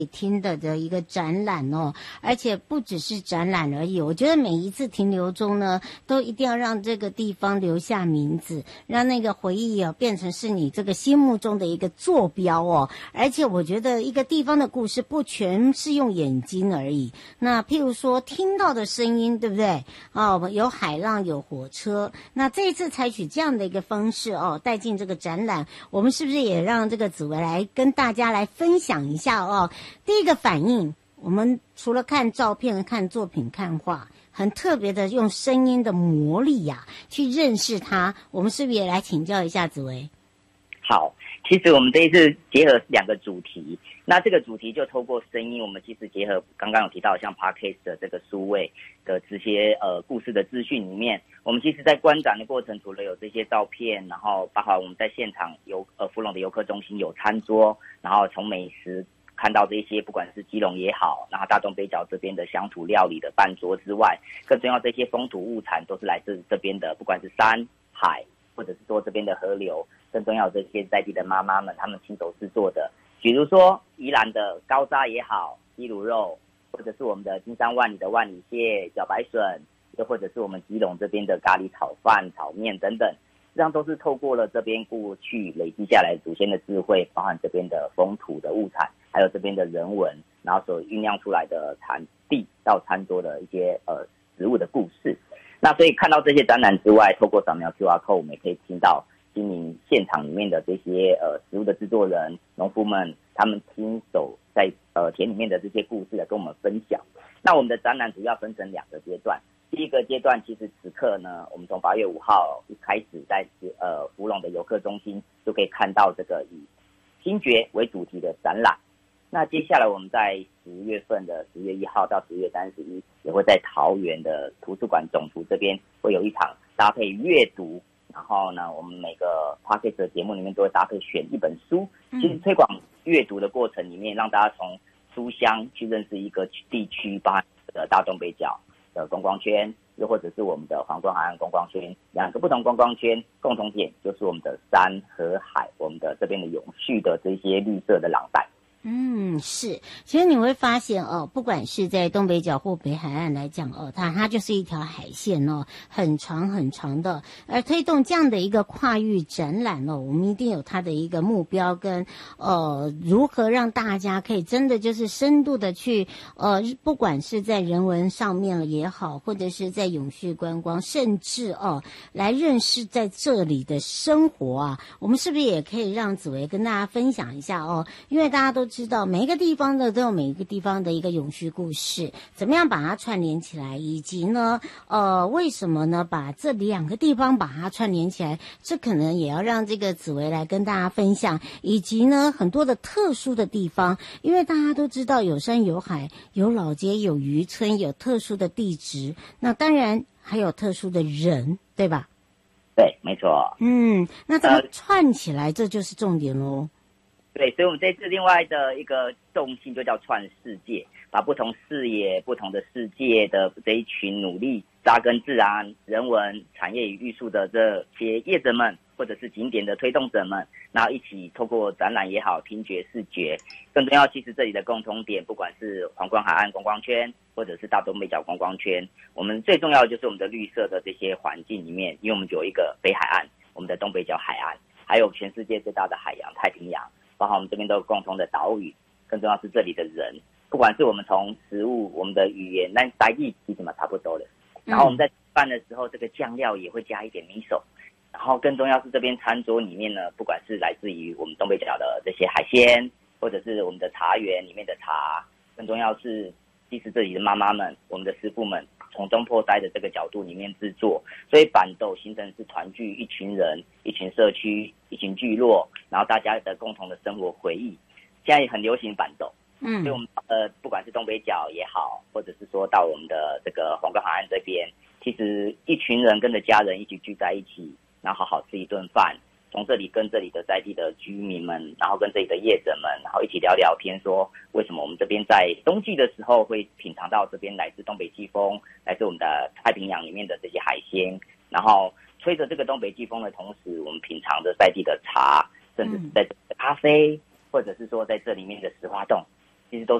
听的一个展览哦，而且不只是展览而已。我觉得每一次停留中呢，都一定要让这个地方留下名字，让那个回忆哦变成是你这个心目中的一个坐标哦。而且我觉得一个地方的故事不全是用眼睛而已，那譬如说听到的声音，对不对？哦，有海浪，有火车。那这一次采取这样的一个方式哦，带进这个展览，我们是不是也让这个紫薇来跟大家来分享一下哦？第一个反应，我们除了看照片、看作品、看画，很特别的用声音的魔力呀，去认识它。我们是不是也来请教一下紫薇？ 好，其实我们这一次结合2个主题，那这个主题就透过声音，我们其实结合刚刚有提到像 Podcast 的这个数位的这些故事的资讯里面，我们其实在观展的过程，除了有这些照片，然后包括我们在现场福隆的游客中心有餐桌，然后从美食看到这些不管是基隆也好，然后大东北角这边的乡土料理的办桌之外，更重要这些风土物产都是来自这边的，不管是山海或者是说这边的河流，更重要这些在地的妈妈们他们亲手制作的，比如说宜兰的高渣也好，西卤肉，或者是我们的金山万里的万里蟹、茭白笋，又或者是我们基隆这边的咖喱炒饭、炒面等等，这样都是透过了这边过去累积下来祖先的智慧，包含这边的风土的物产，还有这边的人文，然后所酝酿出来的产地到餐桌的一些食物的故事。那所以看到这些展览之外，透过扫描 QR code， 我们也可以听到经营现场里面的这些食物的制作人、农夫们，他们亲手在田里面的这些故事来跟我们分享。那我们的展览主要分成2个阶段。第一个阶段，其实此刻呢，我们从8月5号一开始在福隆的游客中心就可以看到这个以听觉为主题的展览。那接下来我们在10月份的10月1号到10月31也会在桃园的图书馆总图这边会有一场搭配阅读，然后呢我们每个 podcast 的节目里面都会搭配选一本书，其实推广阅读的过程里面，让大家从书香去认识一个地区，包含大东北角的观光圈，又或者是我们的皇冠海岸观光圈，2个不同观光圈共同点就是我们的山和海，我们的这边的永续的这些绿色的廊带。 是，其实你会发现哦，不管是在东北角或北海岸来讲哦，它就是一条海线哦，很长很长的。而推动这样的一个跨域展览哦，我们一定有它的一个目标跟如何让大家可以真的就是深度的去不管是在人文上面也好，或者是在永续观光，甚至来认识在这里的生活啊，我们是不是也可以让紫薇跟大家分享一下哦？因为大家都知道每一个地方的都有每一个地方的一个永续故事，怎么样把它串联起来，以及呢为什么呢把这2个地方把它串联起来，这可能也要让这个紫薇来跟大家分享，以及呢很多的特殊的地方，因为大家都知道有山有海，有老街，有渔村，有特殊的地质，那当然还有特殊的人，对吧？ 对，没错。 那怎么串起来，这就是重点咯。 对，所以我们这次另外的一个重心就叫串世界，把不同视野、不同的世界的这一群努力扎根自然、人文、产业与艺术的这些业者们，或者是景点的推动者们，然后一起透过展览也好、听觉、视觉，更重要，其实这里的共同点，不管是皇冠海岸观光圈，或者是大东北角观光圈，我们最重要的就是我们的绿色的这些环境里面，因为我们有一个北海岸，我们的东北角海岸，还有全世界最大的海洋太平洋。包括我们这边都有共同的岛屿，更重要是这里的人，不管是我们从食物、我们的语言，那台语其实嘛差不多的。然后我们在吃饭的时候，这个酱料也会加一点米手。然后更重要是这边餐桌里面呢，不管是来自于我们东北角的这些海鲜，或者是我们的茶园里面的茶，更重要是其实这里的妈妈们、我们的师傅们从中破塞的这个角度里面制作，所以板豆形成是团聚一群人、一群社区、一群聚落，然后大家的共同的生活回忆。现在也很流行板豆，所以我们不管是东北角也好，或者是说到我们的这个皇冠海岸这边，其实一群人跟着家人一起聚在一起，然后好好吃一顿饭。从这里跟这里的在地的居民们，然后跟这里的业者们，然后一起聊聊天，说为什么我们这边在冬季的时候会品尝到这边来自东北季风，来自我们的太平洋里面的这些海鲜，然后吹着这个东北季风的同时，我们品尝着在地的茶，甚至是在咖啡，或者是说在这里面的石花冻， 其实都